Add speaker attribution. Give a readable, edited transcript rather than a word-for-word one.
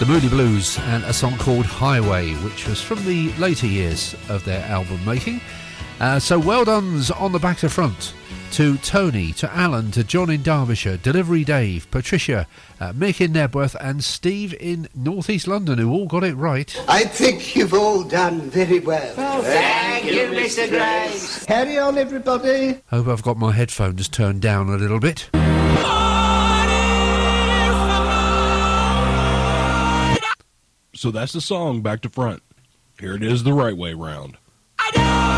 Speaker 1: The Moody Blues and a song called Highway, which was from the later years of their album making. So well done's on the back to front to Tony, to Alan, to John in Derbyshire, Delivery Dave, Patricia, Mick in Nebworth and Steve in North East London, who all got it right.
Speaker 2: I think you've all done very well.
Speaker 3: Oh, thank you, Mr. Grace.
Speaker 2: Carry on, everybody.
Speaker 1: Hope I've got my headphones turned down a little bit.
Speaker 4: So that's the song back to front. Here it is the right way round.